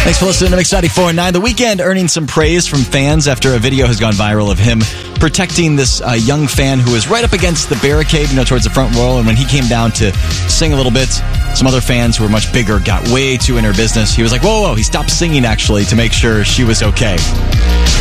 Thanks for listening to Mix 94.9. The Weeknd earning some praise from fans after a video has gone viral of him protecting this young fan who was right up against the barricade, towards the front wall. And when he came down to sing a little bit, some other fans who were much bigger got way too in her business. He was like, whoa. He stopped singing, actually, to make sure she was okay.